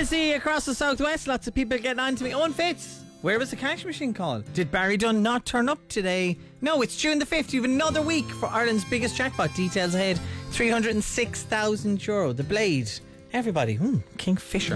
see across the southwest, lots of people getting on to me. Owen Fitz, where was the cash machine call? Did Barry Dunn not turn up today? No, it's June the 5th. You have another week for Ireland's biggest jackpot. Details ahead. €306,000. The Blade. Everybody. Kingfisher.